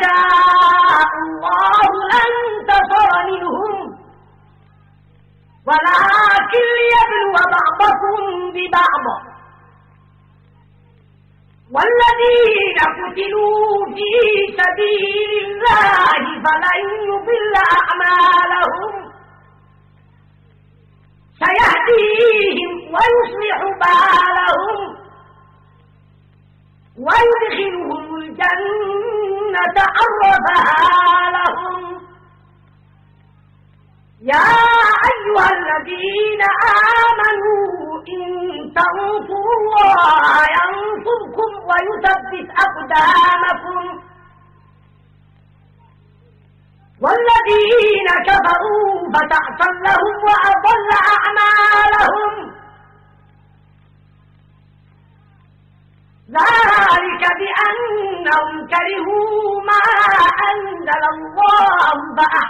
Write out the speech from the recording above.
يشاء الله لانتصر منهم ولكن ليبلو بعضكم ببعض والذين قتلوا في سبيل الله فلن يضل أعمالهم سيهديهم ويصلح بالهم ويدخلهم الجنة عرفها لهم يا أيها الذين آمنوا إن تنصروا الله ينصركم ويثبت أقدامكم والذين كفروا فتعصى لهم وأضل أعمالهم ذلك بأنهم كرهوا ما أنزل الله فأحبط